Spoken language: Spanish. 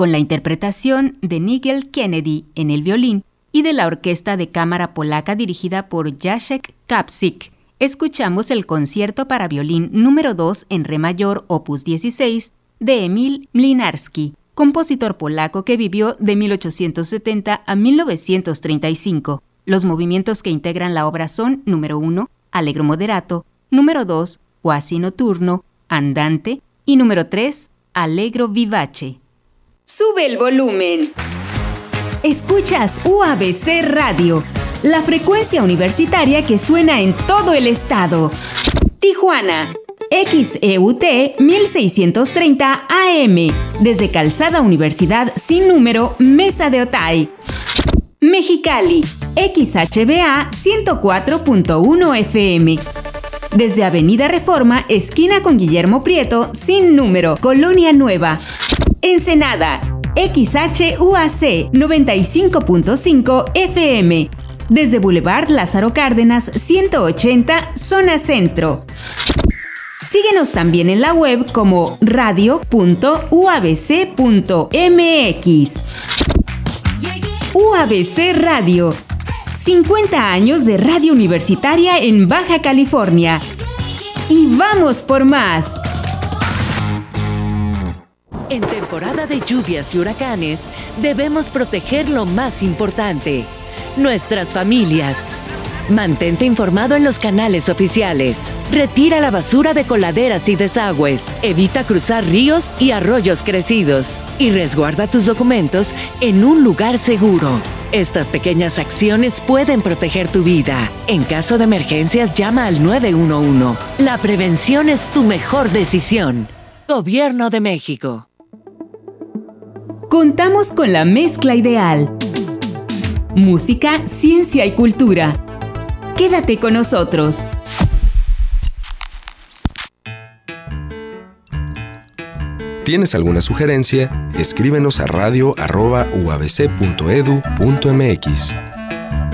con la interpretación de Nigel Kennedy en el violín y de la Orquesta de Cámara Polaca dirigida por Jacek Kapsik. Escuchamos el concierto para violín número 2 en re mayor, opus 16, de Emil Mlynarski, compositor polaco que vivió de 1870 a 1935. Los movimientos que integran la obra son número 1, Allegro moderato, número 2, Quasi notturno, Andante y número 3, Allegro vivace. ¡Sube el volumen! Escuchas UABC Radio, la frecuencia universitaria que suena en todo el estado. Tijuana, XEUT 1630 AM, desde Calzada Universidad sin número, Mesa de Otay. Mexicali, XHBA 104.1 FM, desde Avenida Reforma, esquina con Guillermo Prieto, sin número, Colonia Nueva. Ensenada, XHUAC 95.5 FM, desde Boulevard Lázaro Cárdenas 180, zona centro. Síguenos también en la web como radio.uabc.mx. UABC Radio, 50 años de radio universitaria en Baja California. ¡Y vamos por más! En temporada de lluvias y huracanes, debemos proteger lo más importante, nuestras familias. Mantente informado en los canales oficiales. Retira la basura de coladeras y desagües. Evita cruzar ríos y arroyos crecidos. Y resguarda tus documentos en un lugar seguro. Estas pequeñas acciones pueden proteger tu vida. En caso de emergencias, llama al 911. La prevención es tu mejor decisión. Gobierno de México. Contamos con la mezcla ideal. Música, ciencia y cultura. Quédate con nosotros. ¿Tienes alguna sugerencia? Escríbenos a radio@uabc.edu.mx.